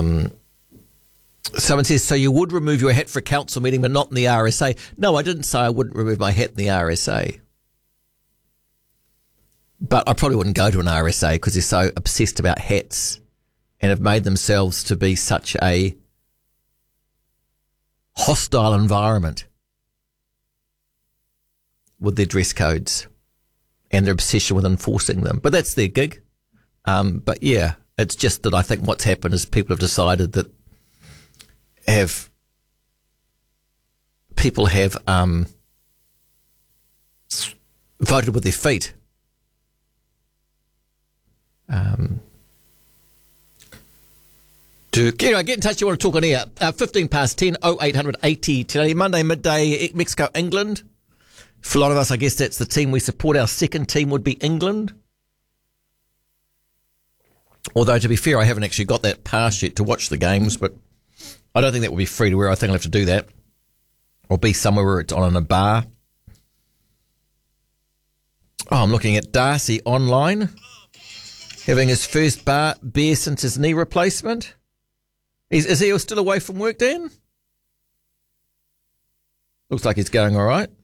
Someone says, so you would remove your hat for a council meeting but not in the RSA? No, I didn't say I wouldn't remove my hat in the RSA. But I probably wouldn't go to an RSA because they're so obsessed about hats and have made themselves to be such a hostile environment with their dress codes and their obsession with enforcing them. But that's their gig. But yeah, it's just that I think what's happened is people have decided that people have voted with their feet. Get in touch. You want to talk on air? 15 past 10, 0800 80 today, Monday midday, Mexico, England. For a lot of us, I guess that's the team we support. Our second team would be England. Although, to be fair, I haven't actually got that pass yet to watch the games, but I don't think that will be free to wear. I think I'll have to do that. Or be somewhere where it's on in a bar. Oh, I'm looking at Darcy online. Having his first beer since his knee replacement. Is he still away from work, Dan? Looks like he's going all right.